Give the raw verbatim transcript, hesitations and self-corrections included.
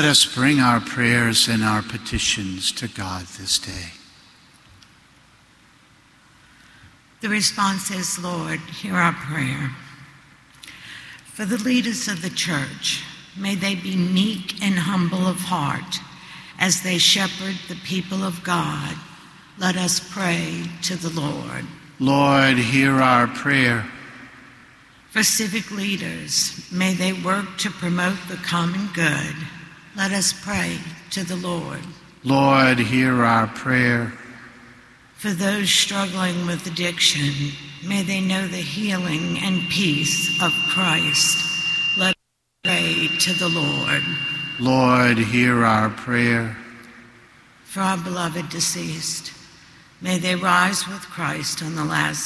Let us bring our prayers and our petitions to God this day. The response is, Lord, hear our prayer. For the leaders of the church, may they be meek and humble of heart as they shepherd the people of God. Let us pray to the Lord. Lord, hear our prayer. For civic leaders, may they work to promote the common good. Let us pray to the Lord. Lord, hear our prayer. For those struggling with addiction, may they know the healing and peace of Christ. Let us pray to the Lord. Lord, hear our prayer. For our beloved deceased, may they rise with Christ on the last